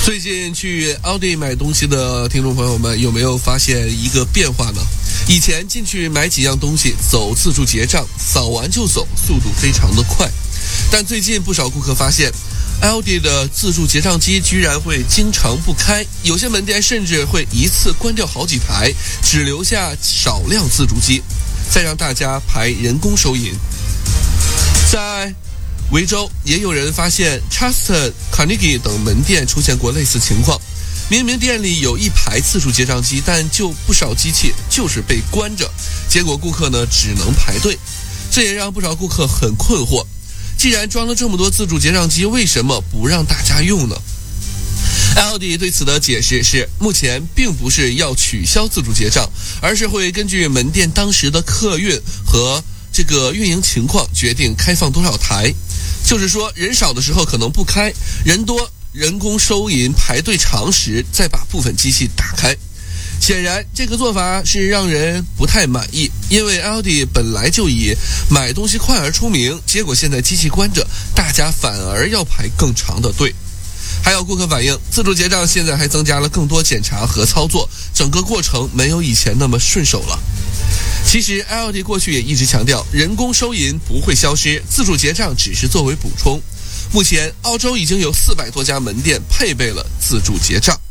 最近去奥迪买东西的听众朋友们，有没有发现一个变化呢？以前进去买几样东西，走自助结账，扫完就走，速度非常的快。但最近不少顾客发现，Aldi 的自助结账机居然会经常不开，有些门店甚至会一次关掉好几台，只留下少量自助机，再让大家排人工收银。在维州也有人发现 Trust、Carnegie 等门店出现过类似情况，明明店里有一排自助结账机，但就不少机器就是被关着，结果顾客呢只能排队，这也让不少顾客很困惑。既然装了这么多自助结账机，为什么不让大家用呢？ Aldi 对此的解释是，目前并不是要取消自助结账，而是会根据门店当时的客运和这个运营情况决定开放多少台。就是说，人少的时候可能不开，人多人工收银排队长时再把部分机器打开。显然这个做法是让人不太满意，因为 Aldi 本来就以买东西快而出名，结果现在机器关着，大家反而要排更长的队。还有顾客反映，自助结账现在还增加了更多检查和操作，整个过程没有以前那么顺手了。其实 Aldi 过去也一直强调，人工收银不会消失，自助结账只是作为补充。目前澳洲已经有400多家门店配备了自助结账。